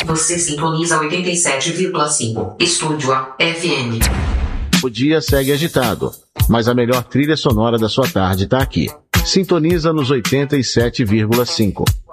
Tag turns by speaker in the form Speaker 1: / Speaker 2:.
Speaker 1: Você sintoniza 87,5. Estúdio A FM.
Speaker 2: O dia segue agitado, mas a melhor trilha sonora da sua tarde tá aqui. Sintoniza nos 87,5.